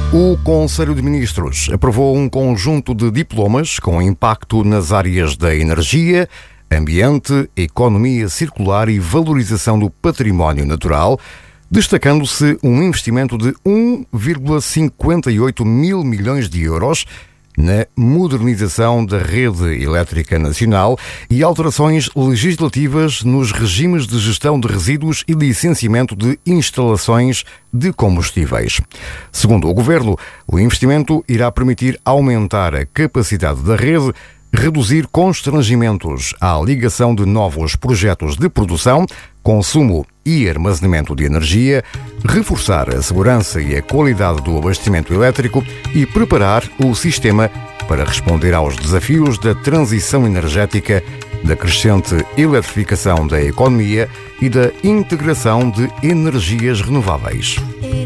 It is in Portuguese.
O Conselho de Ministros aprovou um conjunto de diplomas com impacto nas áreas da energia, ambiente, economia circular e valorização do património natural, destacando-se um investimento de 1,58 mil milhões de euros na modernização da rede elétrica nacional e alterações legislativas nos regimes de gestão de resíduos e licenciamento de instalações de combustíveis. Segundo o Governo, o investimento irá permitir aumentar a capacidade da rede, reduzir constrangimentos à ligação de novos projetos de produção, consumo e armazenamento de energia, reforçar a segurança e a qualidade do abastecimento elétrico e preparar o sistema para responder aos desafios da transição energética, da crescente eletrificação da economia e da integração de energias renováveis.